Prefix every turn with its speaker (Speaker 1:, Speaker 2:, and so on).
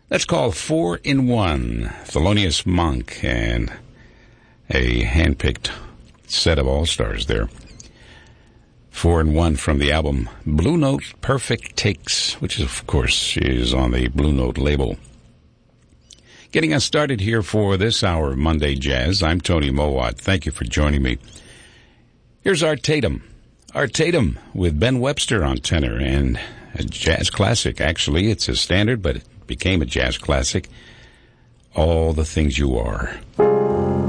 Speaker 1: That's called 4-in-1. Thelonious Monk and a hand-picked set of all-stars there. 4-in-1 from the album Blue Note Perfect Takes, which of course is on the Blue Note label. Getting us started here for this hour of Monday Jazz, I'm Tony Mowat. Thank you for joining me. Here's Art Tatum. Art Tatum with Ben Webster on tenor, and a jazz classic. Actually, it's a standard, but it became a jazz classic. All the Things You Are.